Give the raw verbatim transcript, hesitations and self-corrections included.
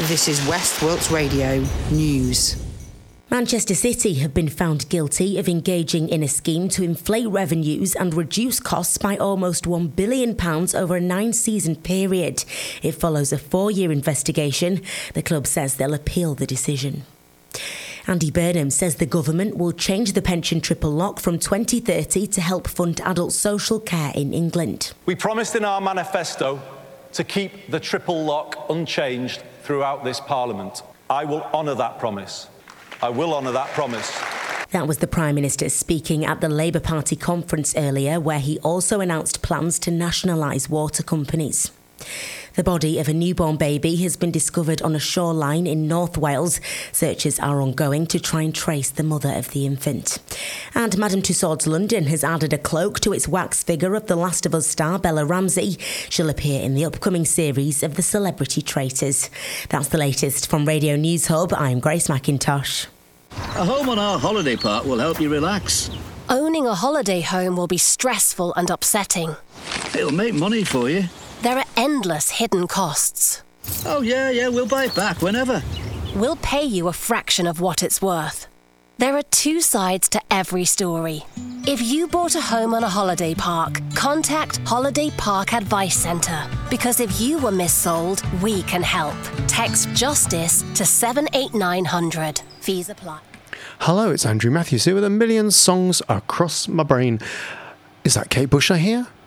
This is West Wilts Radio News. Manchester City have been found guilty of engaging in a scheme to inflate revenues and reduce costs by almost one billion pounds over a nine-season period. It follows a four-year investigation. The club says they'll appeal the decision. Andy Burnham says the government will change the pension triple lock from twenty thirty to help fund adult social care in England. We promised in our manifesto to keep the triple lock unchanged throughout this Parliament. I will honour that promise. I will honour that promise. That was the Prime Minister speaking at the Labour Party conference earlier, where he also announced plans to nationalise water companies. The body of a newborn baby has been discovered on a shoreline in North Wales. Searches are ongoing to try and trace the mother of the infant. And Madame Tussauds London has added a cloak to its wax figure of The Last of Us star Bella Ramsey. She'll appear in the upcoming series of The Celebrity Traitors. That's the latest from Radio News Hub. I'm Grace McIntosh. A home on our holiday park will help you relax. Owning a holiday home will be stressful and upsetting. It'll make money for you. There are endless hidden costs. Oh, yeah, yeah, we'll buy it back whenever. We'll pay you a fraction of what it's worth. There are two sides to every story. If you bought a home on a holiday park, contact Holiday Park Advice Centre. Because if you were missold, we can help. Text JUSTICE to seven eight nine hundred. Fees apply. Hello, it's Andrew Matthews here with a million songs across my brain. Is that Kate Bush I hear?